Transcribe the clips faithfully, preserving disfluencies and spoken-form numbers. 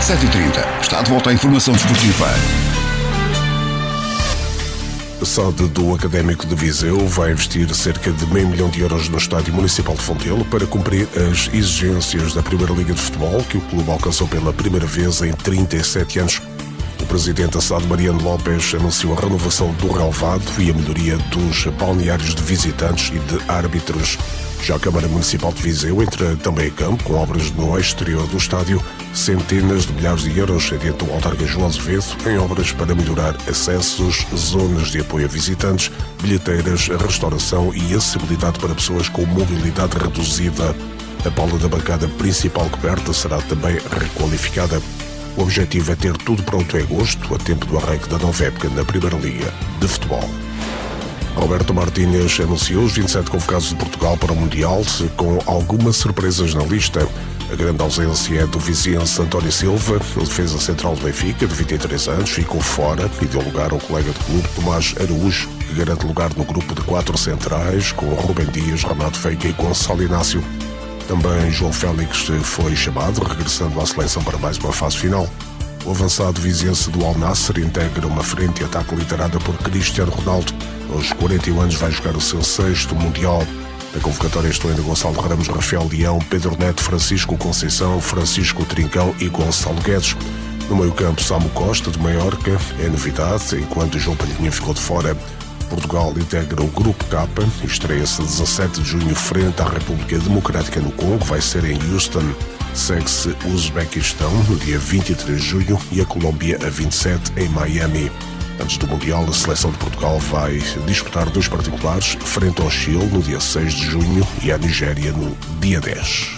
sete e trinta. Está de volta à informação desportiva. A S A D do Académico de Viseu vai investir cerca de meio milhão de euros no Estádio Municipal de Fontelo para cumprir as exigências da Primeira Liga de Futebol, que o clube alcançou pela primeira vez em trinta e sete anos. O presidente da S A D, Mariano Lopes, anunciou a renovação do relvado e a melhoria dos balneários de visitantes e de árbitros. Já a Câmara Municipal de Viseu entra também em campo com obras no exterior do estádio. Centenas de milhares de euros adiantou o autarca João Azevedo em obras para melhorar acessos, zonas de apoio a visitantes, bilheteiras, restauração e acessibilidade para pessoas com mobilidade reduzida. A pala da bancada principal coberta será também requalificada. O objetivo é ter tudo pronto em agosto, a tempo do arranque da nova época na Primeira Liga de Futebol. Roberto Martínez anunciou os vinte e sete convocados de Portugal para o Mundial, com algumas surpresas na lista. A grande ausência é do viziense António Silva, o defesa central do Benfica, de vinte e três anos, ficou fora e deu lugar ao colega de clube Tomás Araújo, que garante lugar no grupo de quatro centrais, com Rubem Dias, Renato Veiga e Gonçalo Inácio. Também João Félix foi chamado, regressando à seleção para mais uma fase final. O avançado viziense do Al Nassr integra uma frente de ataque liderada por Cristiano Ronaldo. Aos quarenta e um anos vai jogar o seu sexto Mundial. Na convocatória estão ainda Gonçalo Ramos, Rafael Leão, Pedro Neto, Francisco Conceição, Francisco Trincão e Gonçalo Guedes. No meio-campo, Samu Costa, de Maiorca, é novidade, enquanto João Palhinha ficou de fora. Portugal integra o Grupo K e estreia-se a dezassete de junho frente à República Democrática no Congo, vai ser em Houston. Segue-se o Uzbequistão no dia vinte e três de junho e a Colômbia a vinte e sete em Miami. Antes do Mundial, a seleção de Portugal vai disputar dois particulares frente ao Chile no dia seis de junho e à Nigéria no dia dez.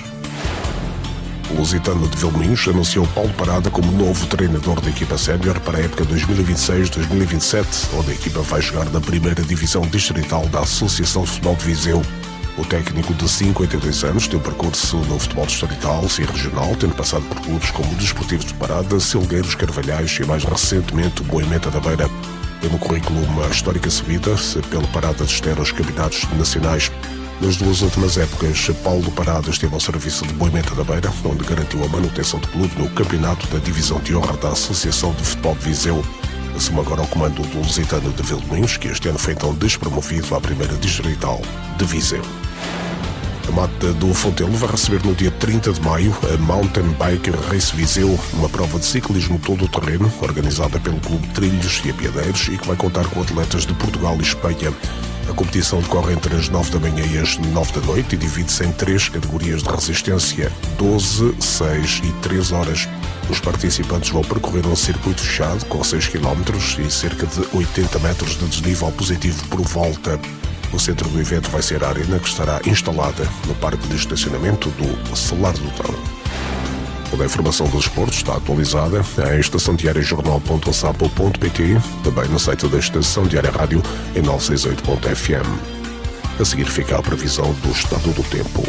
O Lusitano de Vilminhos anunciou Paulo Parada como novo treinador da equipa sénior para a época dois mil e vinte e seis dois mil e vinte e sete, onde a equipa vai jogar na primeira divisão distrital da Associação de Futebol de Viseu. O técnico de cinquenta e dois anos tem um percurso no futebol distrital e regional, tendo passado por clubes como o Desportivo de Parada, Silgueiros, Carvalhais e mais recentemente o Moimenta da Beira. Tem no currículo uma histórica subida pelo Parada de Estero aos campeonatos nacionais. Nas duas últimas épocas, Paulo Parada esteve ao serviço de Moimenta da Beira, onde garantiu a manutenção do clube no campeonato da Divisão de Honra da Associação de Futebol de Viseu. Assume agora o comando do Lusitano de Vilminhos, que este ano foi então despromovido à primeira distrital de Viseu. A Mata do Fontelo vai receber no dia trinta de maio a Mountain Bike Race Viseu, uma prova de ciclismo todo o terreno, organizada pelo Clube Trilhos e Apiadeiros e que vai contar com atletas de Portugal e Espanha. A competição decorre entre as nove da manhã e as nove da noite e divide-se em três categorias de resistência, doze, seis e três horas. Os participantes vão percorrer um circuito fechado com seis quilómetros e cerca de oitenta metros de desnível positivo por volta. O centro do evento vai ser a arena que estará instalada no parque de estacionamento do Celar do Tão. Toda a informação dos esportes está atualizada em estação diária jornal ponto whatsapp ponto pt, também no site da Estação Diária Rádio em novecentos e sessenta e oito ponto f m. A seguir fica a previsão do estado do tempo.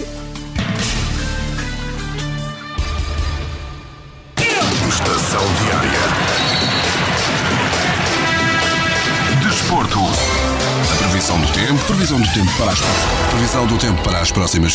Estação Diária. Desporto. A previsão do tempo, previsão do tempo para as, previsão do tempo para as próximas